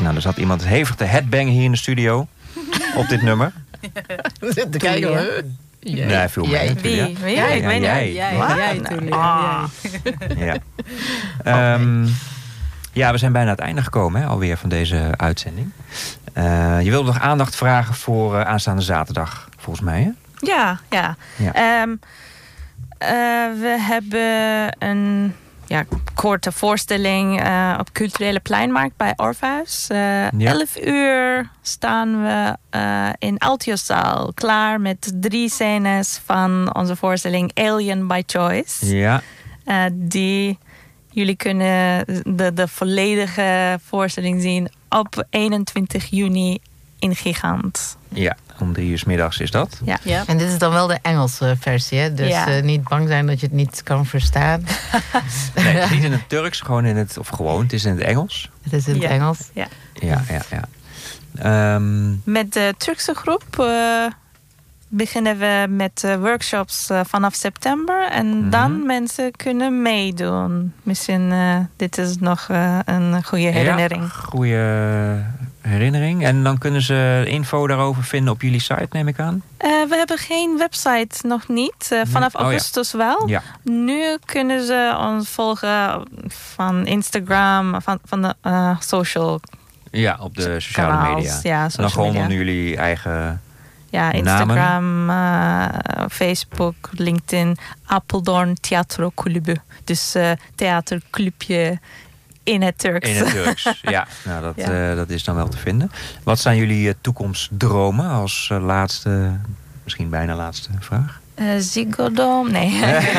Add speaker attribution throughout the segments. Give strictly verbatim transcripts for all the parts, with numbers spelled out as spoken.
Speaker 1: Nou, er zat iemand hevig te headbangen hier in de studio. Op dit nummer.
Speaker 2: We zitten te kijken hoor.
Speaker 1: Jij. Nee, veel meer.
Speaker 3: Wie?
Speaker 1: Wie?
Speaker 3: Wie?
Speaker 1: Ja,
Speaker 3: Ik weet niet.
Speaker 1: jij.
Speaker 3: Jij,
Speaker 1: Wat?
Speaker 3: jij, Tulia.
Speaker 1: Ah. Ja. Um, ja, we zijn bijna aan het einde gekomen hè, alweer van deze uitzending. Uh, je wilde nog aandacht vragen voor uh, aanstaande zaterdag, volgens mij, hè?
Speaker 3: Ja, ja. ja. Um, uh, we hebben een ja, korte voorstelling uh, op Culturele Pleinmarkt bij Orpheus. Uh, ja. elf uur staan we uh, in Altiozaal klaar met drie scènes van onze voorstelling Alien by Choice.
Speaker 1: Ja.
Speaker 3: Uh, die jullie kunnen de, de volledige voorstelling zien op eenentwintig juni in Gigant.
Speaker 1: Ja, om drie uur 's middags is dat.
Speaker 3: Ja.
Speaker 2: Ja. En dit is dan wel de Engelse versie, hè? Dus ja. uh, niet bang zijn dat je het niet kan verstaan.
Speaker 1: Nee, het is niet in het Turks, gewoon in het, of gewoon, het is in het Engels.
Speaker 2: Het is in het
Speaker 3: ja.
Speaker 2: Engels.
Speaker 3: Ja,
Speaker 1: ja, ja. ja. Um,
Speaker 3: met de Turkse groep uh, beginnen we met uh, workshops uh, vanaf september. En mm-hmm. dan mensen kunnen meedoen. Misschien uh, dit is nog uh, een goede herinnering.
Speaker 1: Ja, goede herinnering. En dan kunnen ze info daarover vinden op jullie site, neem ik aan?
Speaker 3: Uh, we hebben geen website, nog niet. Uh, vanaf nee. augustus oh, ja. wel.
Speaker 1: Ja.
Speaker 3: Nu kunnen ze ons volgen van Instagram, van, van de uh, social
Speaker 1: Ja, op de sociale
Speaker 3: kanaals.
Speaker 1: media.
Speaker 3: Ja,
Speaker 1: en dan gewoon onder jullie eigen
Speaker 3: Ja, Instagram, uh, Facebook, LinkedIn, Apeldoorn Theatro Kulübü. Dus uh, theaterclubje in het Turks.
Speaker 1: In het Turks, ja. Nou, dat, ja. Uh, dat is dan wel te vinden. Wat zijn jullie uh, toekomstdromen als uh, laatste, misschien bijna laatste vraag?
Speaker 3: Uh, Ziggo Dome? Nee.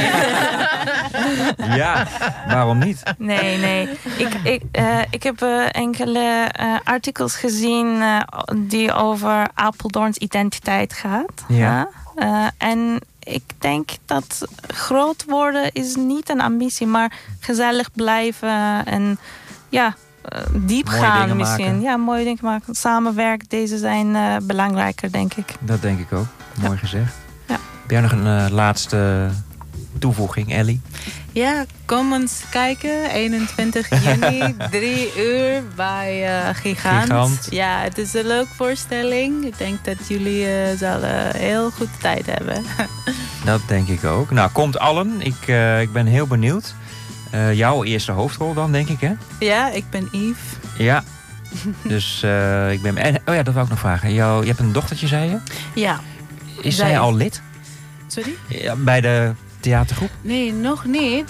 Speaker 1: Ja, waarom niet?
Speaker 3: Nee, nee. Ik, ik, uh, ik heb uh, enkele uh, artikels gezien uh, die over Apeldoorns identiteit gaat.
Speaker 1: Ja.
Speaker 3: Uh, uh, en ik denk dat groot worden is niet een ambitie, maar gezellig blijven en ja, uh, diep
Speaker 1: mooie
Speaker 3: gaan misschien.
Speaker 1: Maken.
Speaker 3: Ja, mooie dingen maken. Samenwerken, deze zijn uh, belangrijker, denk ik.
Speaker 1: Dat denk ik ook. Mooi ja. gezegd.
Speaker 3: Ja.
Speaker 1: Heb jij nog een uh, laatste toevoeging, Ellie?
Speaker 4: Ja, kom eens kijken. eenentwintig juni, drie uur bij uh, Gigant.
Speaker 1: Gigant.
Speaker 4: Ja, het is een leuke voorstelling. Ik denk dat jullie uh, zullen heel goed tijd hebben.
Speaker 1: Dat denk ik ook. Nou, komt allen. Ik, uh, ik ben heel benieuwd. Uh, jouw eerste hoofdrol dan, denk ik, hè?
Speaker 4: Ja, ik ben Yves.
Speaker 1: Ja. Dus uh, ik ben... En, oh ja, dat wou ik nog vragen. Jou, je hebt een dochtertje, zei je?
Speaker 4: Ja.
Speaker 1: Is zij, zij al lid?
Speaker 4: Sorry?
Speaker 1: Ja, bij de theatergroep?
Speaker 4: Nee, nog niet.